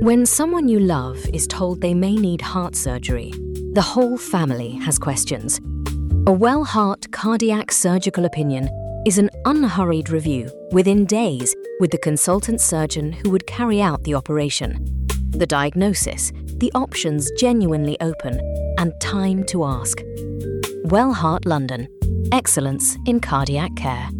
When someone you love is told they may need heart surgery, the whole family has questions. A well-heart cardiac surgical opinion is an unhurried review within days with the consultant surgeon who would carry out the operation. The diagnosis, the options genuinely open, and time to ask. Well Heart London. Excellence in cardiac care.